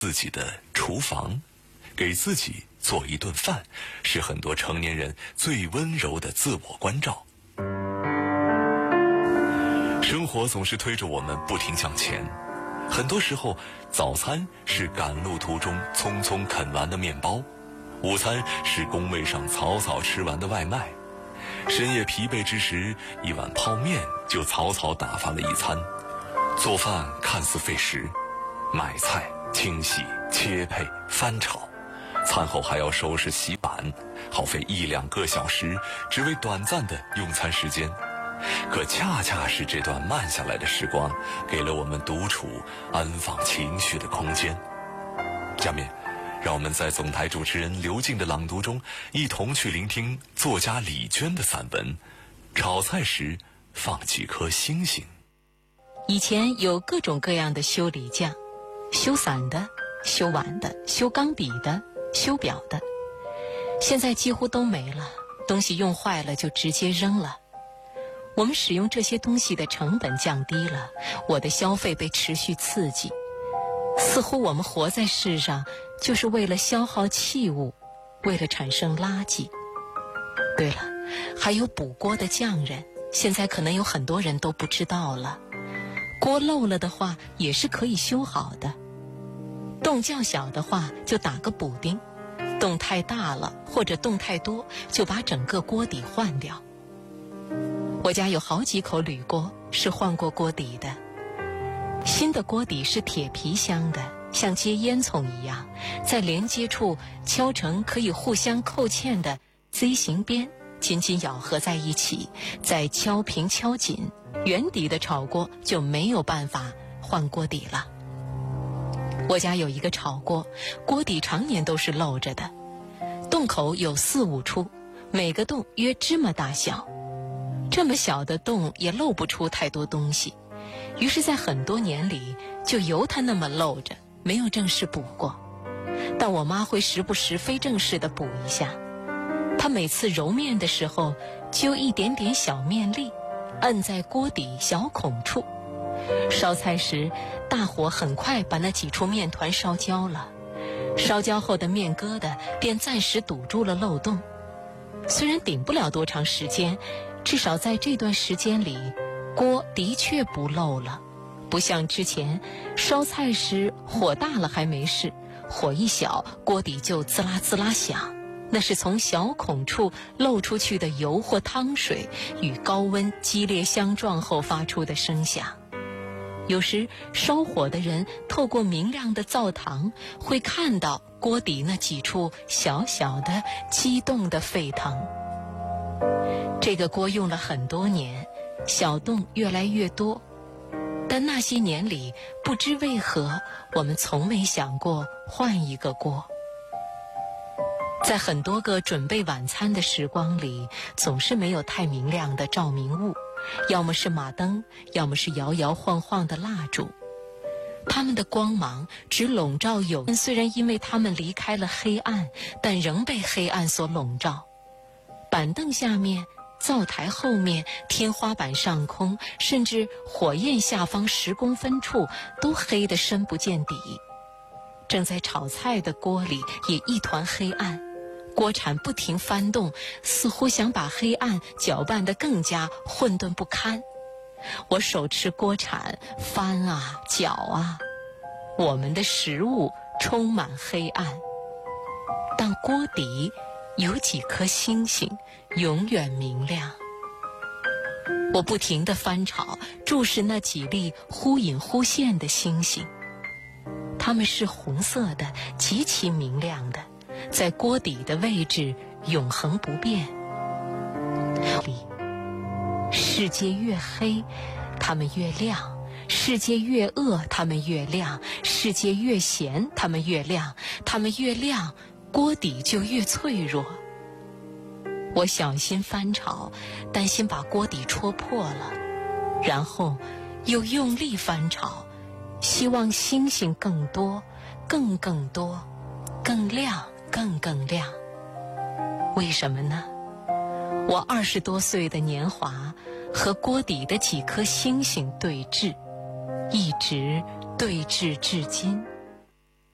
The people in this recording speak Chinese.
自己的厨房，给自己做一顿饭，是很多成年人最温柔的自我关照。生活总是推着我们不停向前，很多时候早餐是赶路途中匆匆啃完的面包，午餐是工位上草草吃完的外卖，深夜疲惫之时，一碗泡面就草草打发了一餐。做饭看似费时，买菜、清洗、切配、翻炒，餐后还要收拾洗碗，耗费1-2个小时，只为短暂的用餐时间。可恰恰是这段慢下来的时光，给了我们独处、安放情绪的空间。下面，让我们在总台主持人刘静的朗读中，一同去聆听作家李娟的散文《炒菜时放几颗星星》。 以前有各种各样的修理匠，修伞的、修碗的、修钢笔的、修表的，现在几乎都没了，东西用坏了就直接扔了。我们使用这些东西的成本降低了，我的消费被持续刺激，似乎我们活在世上就是为了消耗器物，为了产生垃圾。对了，还有补锅的匠人，现在可能有很多人都不知道了。锅漏了的话也是可以修好的，洞较小的话就打个补丁，洞太大了或者洞太多就把整个锅底换掉。我家有好几口铝锅是换过锅底的，新的锅底是铁皮箱的，像接烟囱一样，在连接处敲成可以互相扣嵌的 Z 形边，紧紧咬合在一起，再敲平敲紧，圆底的炒锅就没有办法换锅底了。我家有一个炒锅，锅底常年都是漏着的，洞口有4-5处，每个洞约芝麻大小，这么小的洞也漏不出太多东西，于是在很多年里就由它那么漏着，没有正式补过。但我妈会时不时非正式地补一下，她每次揉面的时候揪一点点小面粒，摁在锅底小孔处，烧菜时大火很快把那几处面团烧焦了，烧焦后的面疙瘩便暂时堵住了漏洞。虽然顶不了多长时间，至少在这段时间里，锅的确不漏了，不像之前烧菜时火大了还没事，火一小锅底就滋啦滋啦响，那是从小孔处漏出去的油或汤水与高温激烈相撞后发出的声响。有时烧火的人透过明亮的灶膛会看到锅底那几处小小的激动的沸腾。这个锅用了很多年，小洞越来越多，但那些年里不知为何我们从没想过换一个锅。在很多个准备晚餐的时光里，总是没有太明亮的照明物，要么是马灯，要么是摇摇晃晃的蜡烛，它们的光芒只笼罩有人，虽然因为它们离开了黑暗，但仍被黑暗所笼罩。板凳下面、灶台后面、天花板上空，甚至火焰下方10公分处都黑得深不见底。正在炒菜的锅里也一团黑暗，锅铲不停翻动，似乎想把黑暗搅拌得更加混沌不堪。我手持锅铲翻啊搅啊，我们的食物充满黑暗，但锅底有几颗星星永远明亮。我不停地翻炒，注视那几粒忽隐忽现的星星，它们是红色的，极其明亮的，在锅底的位置永恒不变。世界越黑，它们越亮；世界越恶，它们越亮；世界越咸，它们越亮；它们越亮，锅底就越脆弱。我小心翻炒，担心把锅底戳破了，然后又用力翻炒，希望星星更多、更多、更亮、更亮。为什么呢？我20多岁的年华和锅底的几颗星星对峙，一直对峙至今。